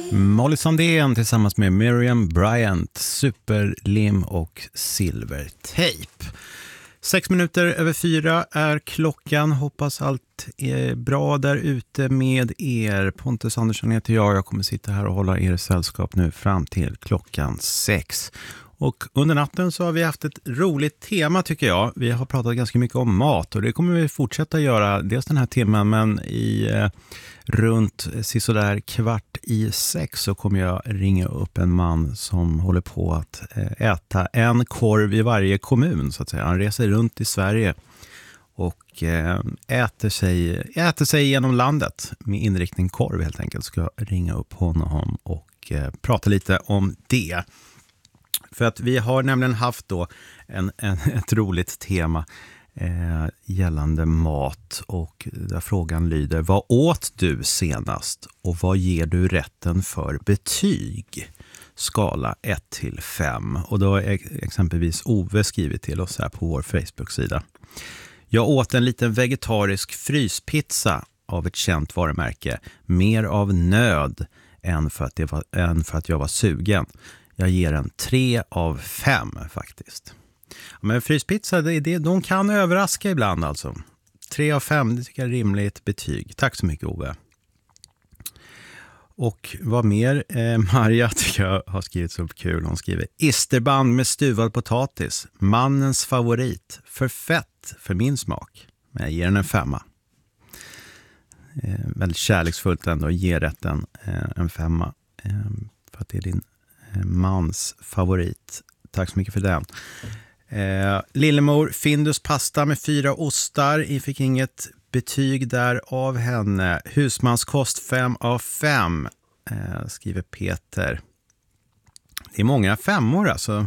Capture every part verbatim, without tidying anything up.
Molly Sandén tillsammans med Miriam Bryant, superlim och silvertejp. Sex minuter över fyra är klockan. Hoppas allt är bra där ute med er. Pontus Andersson heter jag. Jag kommer sitta här och hålla er sällskap nu fram till klockan sex. Och under natten så har vi haft ett roligt tema tycker jag. Vi har pratat ganska mycket om mat och det kommer vi fortsätta göra dels den här timmen, men i eh, runt sådär kvart i sex så kommer jag ringa upp en man som håller på att eh, äta en korv i varje kommun så att säga. Han reser runt i Sverige och eh, äter, sig, äter sig genom landet med inriktning korv helt enkelt. Ska jag ringa upp honom och eh, prata lite om det. För att vi har nämligen haft då en, en, ett roligt tema eh, gällande mat och där frågan lyder: vad åt du senast och vad ger du rätten för betyg? Skala ett till fem. Och då har exempelvis Ove skrivit till oss här på vår Facebook-sida. Jag åt en liten vegetarisk fryspizza av ett känt varumärke. Mer av nöd än för att, det var, än för att jag var sugen. Jag ger en tre av fem faktiskt. Men fryspizza, det, det, de kan överraska ibland alltså. tre av fem, det tycker jag är rimligt betyg. Tack så mycket Ove. Och vad mer? Eh, Maria tycker jag har skrivit så kul. Hon skriver: isterband med stuvad potatis. Mannens favorit. För fett för min smak. Men jag ger den en femma. Eh, väldigt kärleksfullt ändå. Ge rätten eh, en femma. Eh, för att det är din mans favorit. Tack så mycket för den. Eh, Lillemor, Findus pasta med fyra ostar. Jag fick inget betyg där av henne. Husmanskost fem av fem. Eh, skriver Peter. Det är många femmor alltså.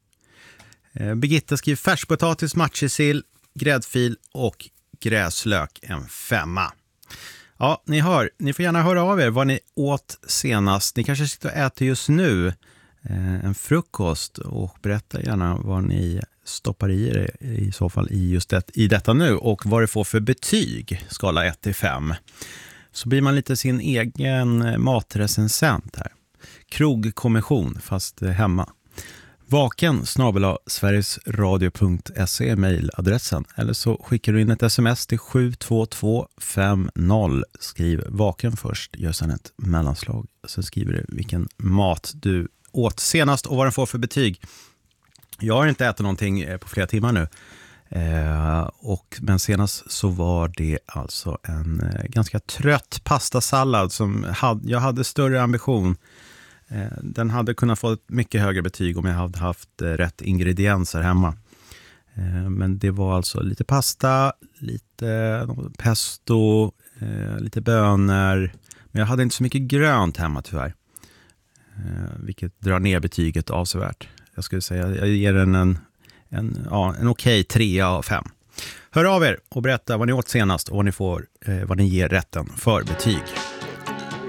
Eh, Birgitta skriver färskpotatis, matjessill, gräddfil och gräslök en femma. Ja, ni hör. Ni får gärna höra av er vad ni åt senast. Ni kanske sitter och äter just nu eh, en frukost och berätta gärna vad ni stoppar i er i så fall i just det, i detta nu och vad det får för betyg, skala ett till fem. Så blir man lite sin egen matrecensent här. Krogkommission fast hemma. Vaken snabel-a sverigesradio punkt se mejladressen, eller så skickar du in ett sms till sju två två fem noll. Skriv vaken först, gör sedan ett mellanslag. Sen skriver du vilken mat du åt senast och vad den får för betyg. Jag har inte ätit någonting på flera timmar nu. Eh, och, men senast så var det alltså en eh, ganska trött pastasallad som had, jag hade större ambition. Den hade kunnat få ett mycket högre betyg om jag hade haft rätt ingredienser hemma. Men det var alltså lite pasta, lite pesto, lite bönor. Men jag hade inte så mycket grönt hemma tyvärr. Vilket drar ner betyget avsevärt. Jag skulle säga jag ger den en, en, ja, en okej tre av fem. Hör av er och berätta vad ni åt senast och vad ni får, vad ni ger rätten för betyg.